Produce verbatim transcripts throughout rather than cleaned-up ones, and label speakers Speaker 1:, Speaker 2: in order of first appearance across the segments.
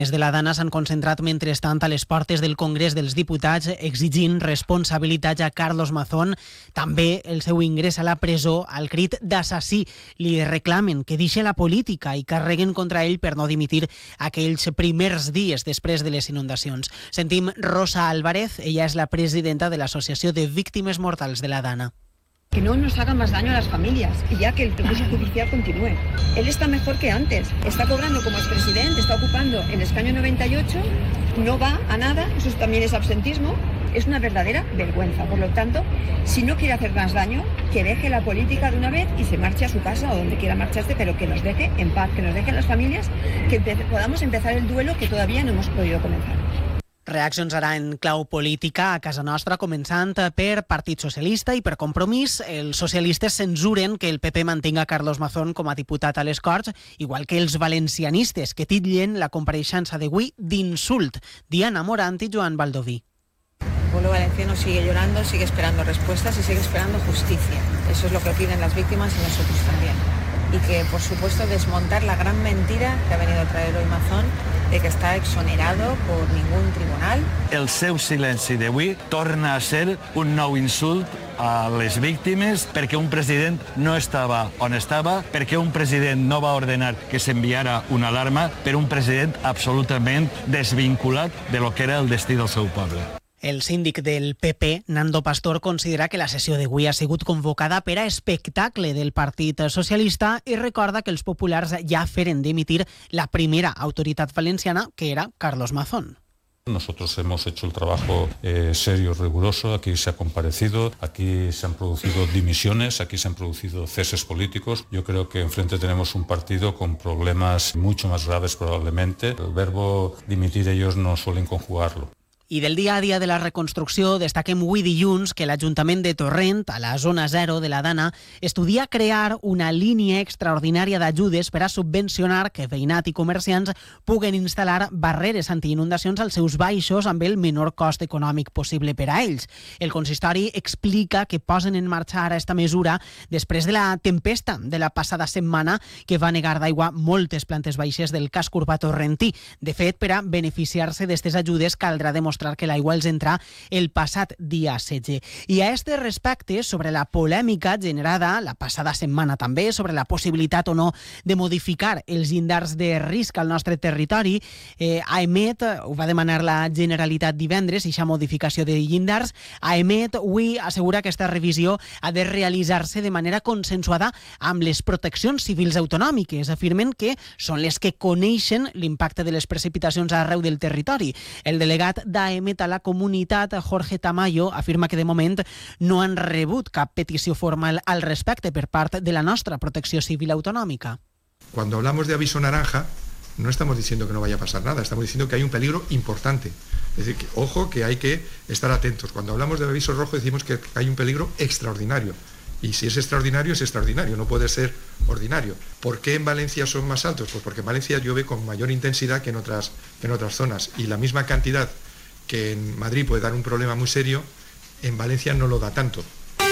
Speaker 1: Els de la Dana s'han concentrat mentrestant a les portes del Congrés dels Diputats exigint responsabilitats a Carlos Mazón, també el seu ingrés a la presó al crit d'assassí. Li reclamen que deixi la política i carreguen contra ell per no dimitir aquells primers dies després de les inundacions. Sentim Rosa Álvarez, ella és la presidenta de l'Associació de Víctimes Mortals de la Dana.
Speaker 2: Que no nos haga más daño a las familias y ya que el recurso judicial continúe. Él está mejor que antes, está cobrando como expresidente, está ocupando el escaño noventa y ocho, no va a nada, eso también es absentismo, es una verdadera vergüenza. Por lo tanto, si no quiere hacer más daño, que deje la política de una vez y se marche a su casa o donde quiera marcharse, pero que nos deje en paz, que nos deje las familias, que podamos empezar el duelo que todavía no hemos podido comenzar.
Speaker 1: Reaccions ara en clau política a casa nostra, començant per Partit Socialista i per Compromís. Els socialistes censuren que el P P mantinga Carlos Mazón com a diputat a les Corts, igual que els valencianistes, que titllen la compareixença d'avui d'insult. Diana Morant i Joan Baldoví.
Speaker 3: El pueblo valenciano sigue llorando, sigue esperando respuestas y sigue esperando justicia. Eso es lo que piden las víctimas y nosotros también. Y que, por supuesto, desmontar la gran mentira que ha venido a traer hoy Mazón de que està exonerado por ningún tribunal.
Speaker 4: El seu silenci d'avui torna a ser un nou insult a les víctimes perquè un president no estava on estava, perquè un president no va ordenar que s'enviara una alarma, per un president absolutament desvinculat de lo que era el destí del seu poble.
Speaker 1: El síndic del P P, Nando Pastor, considera que la sessió d'avui ha sigut convocada per a espectacle del Partit Socialista i recorda que els populars ja feren dimitir la primera autoritat valenciana, que era Carlos Mazón.
Speaker 5: Nosotros hemos hecho el trabajo eh, serio, riguroso, aquí se ha comparecido, aquí se han producido dimisiones, aquí se han producido ceses políticos. Yo creo que enfrente tenemos un partido con problemas mucho más graves probablemente. El verbo dimitir ellos no suelen conjugarlo.
Speaker 1: I del dia a dia de la reconstrucció destaquem avui dilluns que l'Ajuntament de Torrent, a la zona zero de la Dana, estudia crear una línia extraordinària d'ajudes per a subvencionar que veïnat i comerciants puguen instal·lar barreres antiinundacions als seus baixos amb el menor cost econòmic possible per a ells. El consistori explica que posen en marxa ara esta mesura després de la tempesta de la passada setmana que va negar d'aigua moltes plantes baixes del casc urbà torrentí. De fet, per a beneficiar-se d'aquestes ajudes caldrà demostrar que l'aigua els entra el passat dia setze. I a este respecte, sobre la polèmica generada la passada setmana també, sobre la possibilitat o no de modificar els llindars de risc al nostre territori, eh, AEMET, ho va demanar la Generalitat divendres, i aquesta modificació de llindars, AEMET avui assegura que aquesta revisió ha de realitzar-se de manera consensuada amb les proteccions civils autonòmiques. Afirmen que són les que coneixen l'impacte de les precipitacions arreu del territori. El delegat d'AEMET a la comunitat, Jorge Tamayo, afirma que de moment no han rebut cap petició formal al respecte per part de la nostra protecció civil autonòmica.
Speaker 6: Cuando hablamos de aviso naranja, no estamos diciendo que no vaya a pasar nada, estamos diciendo que hay un peligro importante. Es decir, que, ojo, que hay que estar atentos. Cuando hablamos de aviso rojo decimos que hay un peligro extraordinario. Y si es extraordinario, es extraordinario, no puede ser ordinario. ¿Por qué en Valencia son más altos? Pues porque en Valencia llueve con mayor intensidad que en otras, que en otras zonas. Y la misma cantidad que en Madrid puede dar un problema muy serio, en Valencia no lo da tanto.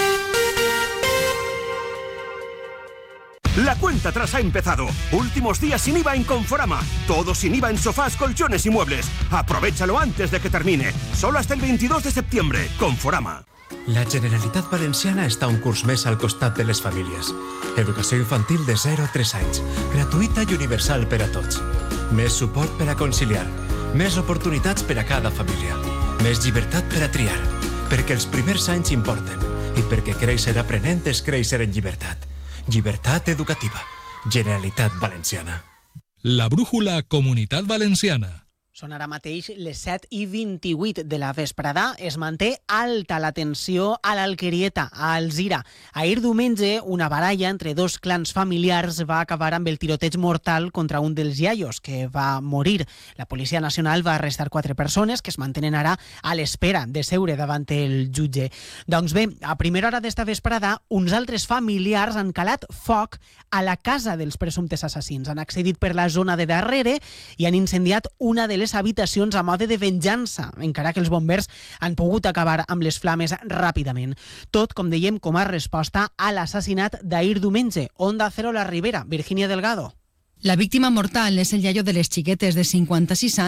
Speaker 7: La cuenta atrás ha empezado. Últimos días sin I V A en Conforama. Todo sin I V A en sofás, colchones y muebles. Aprovechalo antes de que termine. Solo hasta el veintidós de septiembre. Conforama.
Speaker 8: La Generalitat Valenciana està un curs més al costat de les famílies. Educació infantil de zero a tres anys. Gratuïta i universal per a tots. Més suport per a conciliar. Més oportunitats per a cada família. Més llibertat per a triar. Perquè els primers anys importen. I perquè créixer aprenent és créixer en llibertat. Llibertat educativa. Generalitat Valenciana.
Speaker 9: La brújula Comunitat Valenciana.
Speaker 1: Són ara mateix les set i vint-i-vuit de la vesprada. Es manté alta la tensió a l'Alquerieta, a Alzira. Ahir diumenge, una baralla entre dos clans familiars va acabar amb el tiroteig mortal contra un dels iaios, que va morir. La Policia Nacional va arrestar quatre persones que es mantenen ara a l'espera de seure davant el jutge. Doncs bé, a primera hora d'esta vesprada, uns altres familiars han calat foc a la casa dels presumptes assassins. Han accedit per la zona de darrere i han incendiat una de les habitacions a mode de venjança, encara que els bombers han pogut acabar amb les flames ràpidament. Tot, com dèiem, com a resposta a l'assassinat d'ahir diumenge. Onda Cero La Ribera, Virginia Delgado.
Speaker 10: La víctima mortal és el iaio de les xiquetes de cinquanta-sis anys